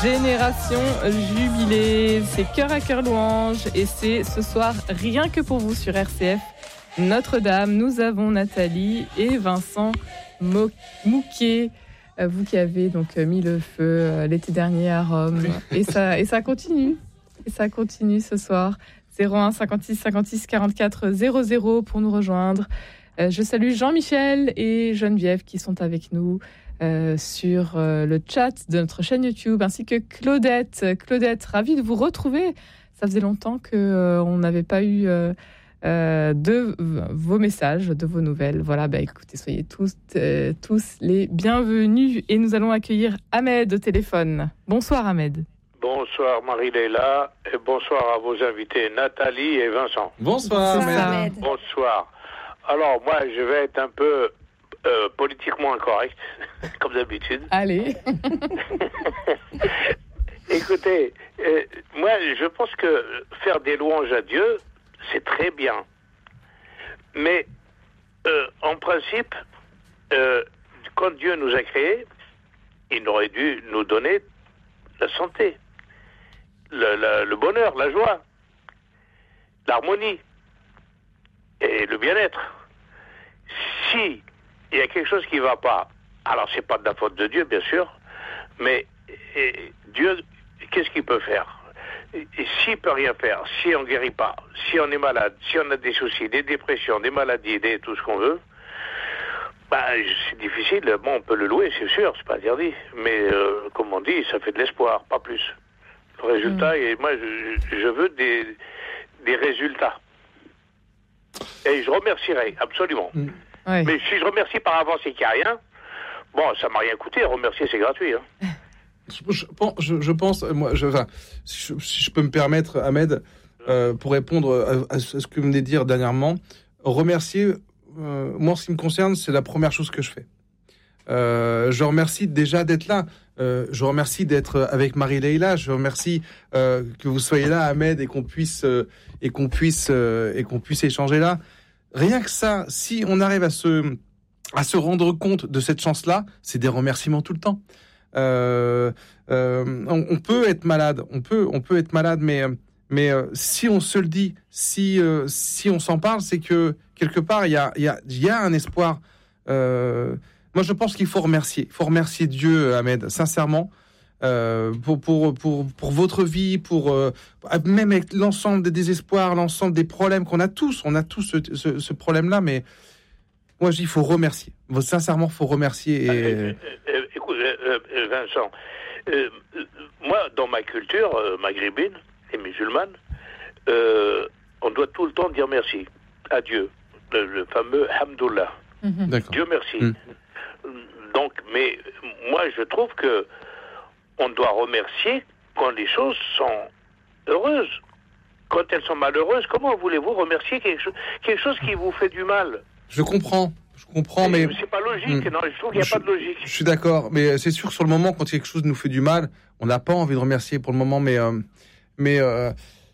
Génération Jubilée, c'est Cœur à Cœur Louange et c'est ce soir rien que pour vous sur RCF Notre-Dame. Nous avons Nathalie et Vincent Mouquet, vous qui avez donc mis le feu l'été dernier à Rome. Et ça continue. Et ça continue ce soir. 01 56 56 44 00 pour nous rejoindre. Je salue Jean-Michel et Geneviève qui sont avec nous sur le chat de notre chaîne YouTube, ainsi que Claudette. Claudette, ravie de vous retrouver. Ça faisait longtemps qu'on n'avait pas eu de vos messages, de vos nouvelles. Voilà, écoutez, soyez tous les bienvenus. Et nous allons accueillir Ahmed au téléphone. Bonsoir Ahmed. Bonsoir Marie-Léla et bonsoir à vos invités Nathalie et Vincent. Bonsoir Ahmed. Bonsoir. Alors moi je vais être un peu politiquement incorrect, comme d'habitude. Allez. Écoutez, moi je pense que faire des louanges à Dieu, c'est très bien. Mais en principe, quand Dieu nous a créés, il aurait dû nous donner la santé, le bonheur, la joie, l'harmonie et le bien-être. Si il y a quelque chose qui ne va pas, alors c'est pas de la faute de Dieu, bien sûr, mais Dieu, qu'est-ce qu'il peut faire? Et s'il peut rien faire, si on ne guérit pas, si on est malade, si on a des soucis, des dépressions, des maladies, tout ce qu'on veut, c'est difficile. Bon, on peut le louer, c'est sûr, c'est pas interdit. Mais comme on dit, ça fait de l'espoir, pas plus. Le résultat, et moi, je veux des résultats. Et je remercierai, absolument. Ouais. Mais si je remercie par avance et qu'il n'y a rien, bon, ça m'a rien coûté. Remercier, c'est gratuit. Hein. Je pense, moi, si je peux me permettre, Ahmed, pour répondre à ce que vous venez de dire dernièrement, remercier, moi, en ce qui me concerne, c'est la première chose que je fais. Je remercie déjà d'être là. Je remercie d'être avec Marie-Léla. Je remercie que vous soyez là, Ahmed, et qu'on puisse échanger là. Rien que ça, si on arrive à se rendre compte de cette chance-là, c'est des remerciements tout le temps. On peut être malade, on peut être malade, mais si on se le dit, si on s'en parle, c'est que quelque part il y a un espoir. Moi, je pense qu'il faut remercier Dieu, Ahmed, sincèrement, pour votre vie, même avec l'ensemble des désespoirs, l'ensemble des problèmes qu'on a tous. On a tous ce problème-là, mais moi, je dis, il faut remercier. Sincèrement, il faut remercier. Écoute, Vincent, moi, dans ma culture maghrébine et musulmane, on doit tout le temps dire merci à Dieu, le fameux Hamdoullah. D'accord. Dieu merci. Donc, mais moi, je trouve que on doit remercier quand les choses sont heureuses. Quand elles sont malheureuses, comment voulez-vous remercier quelque chose qui vous fait du mal? Je comprends, mais c'est pas logique. Non, je trouve qu'il n'y a pas de logique. Je suis d'accord, mais c'est sûr, sur le moment, quand quelque chose nous fait du mal, on n'a pas envie de remercier pour le moment, mais